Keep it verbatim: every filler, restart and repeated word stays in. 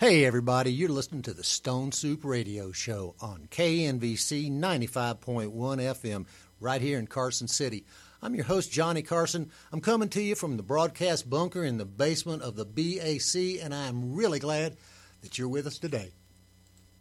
Hey, everybody, you're listening to the Stone Soup Radio Show on K N V C ninety-five point one F M right here in Carson City. I'm your host, Johnny Carson. I'm coming to you from the broadcast bunker in the basement of the B A C, and I'm really glad that you're with us today.